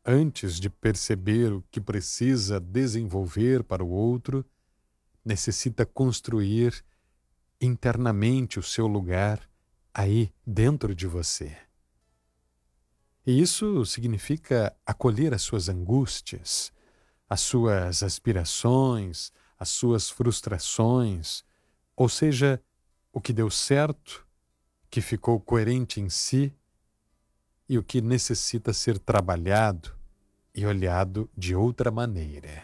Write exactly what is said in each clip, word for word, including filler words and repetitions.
antes de perceber o que precisa desenvolver para o outro, necessita construir internamente o seu lugar aí dentro de você. E isso significa acolher as suas angústias, as suas aspirações, as suas frustrações, ou seja, o que deu certo, que ficou coerente em si e o que necessita ser trabalhado e olhado de outra maneira.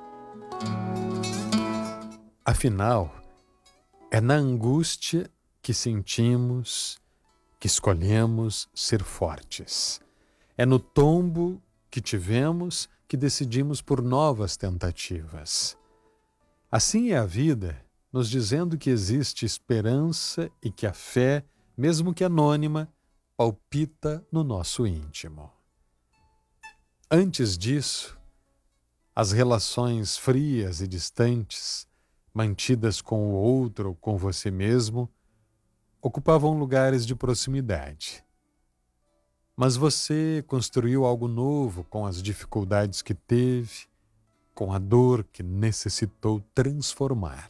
Afinal, é na angústia que sentimos que escolhemos ser fortes. É no tombo que tivemos que decidimos por novas tentativas. Assim é a vida, nos dizendo que existe esperança e que a fé, mesmo que anônima, palpita no nosso íntimo. Antes disso, as relações frias e distantes, mantidas com o outro ou com você mesmo, ocupavam lugares de proximidade. Mas você construiu algo novo com as dificuldades que teve, com a dor que necessitou transformar.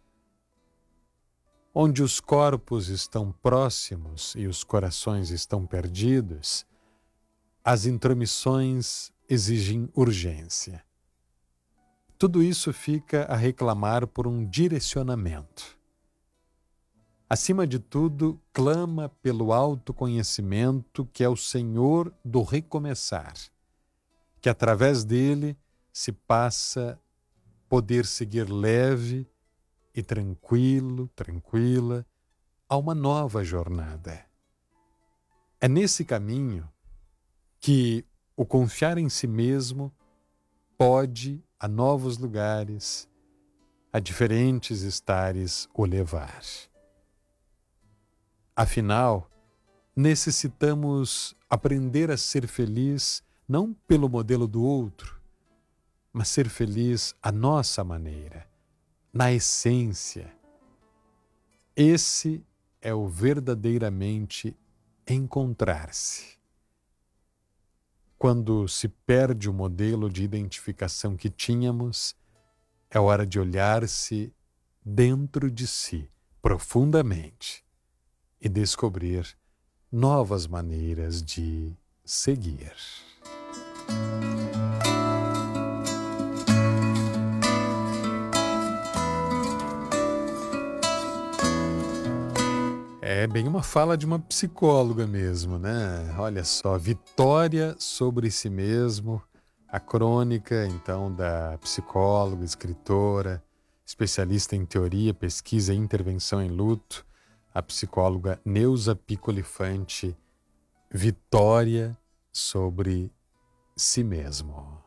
Onde os corpos estão próximos e os corações estão perdidos, as intromissões exigem urgência. Tudo isso fica a reclamar por um direcionamento. Acima de tudo, clama pelo autoconhecimento que é o Senhor do recomeçar, que através dele se passa poder seguir leve e tranquilo, tranquila, a uma nova jornada. É nesse caminho que o confiar em si mesmo pode, a novos lugares, a diferentes estares, o levar. Afinal, necessitamos aprender a ser feliz não pelo modelo do outro, mas ser feliz à nossa maneira, na essência. Esse é o verdadeiramente encontrar-se. Quando se perde o modelo de identificação que tínhamos, é hora de olhar-se dentro de si, profundamente, e descobrir novas maneiras de seguir. É bem uma fala de uma psicóloga mesmo, né? Olha só, Vitória sobre si mesmo, a crônica, então, da psicóloga, escritora, especialista em teoria, pesquisa e intervenção em luto, a psicóloga Neuza Picolifante, Vitória sobre si mesmo.